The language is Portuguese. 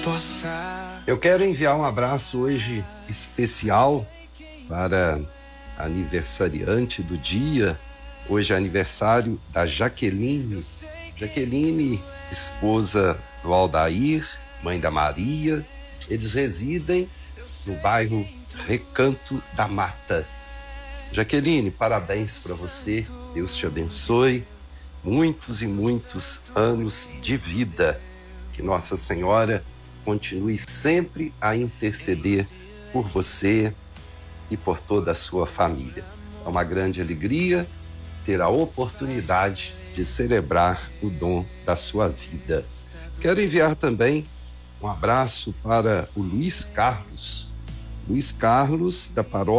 Eu quero enviar um abraço hoje especial para a aniversariante do dia. Hoje é aniversário da Jaqueline. Jaqueline, esposa do Aldair, mãe da Maria. Eles residem no bairro Recanto da Mata. Jaqueline, parabéns para você. Deus te abençoe. Muitos e muitos anos de vida. Que Nossa Senhora continue sempre a interceder por você e por toda a sua família. É uma grande alegria ter a oportunidade de celebrar o dom da sua vida. Quero enviar também um abraço para o Luiz Carlos da paróquia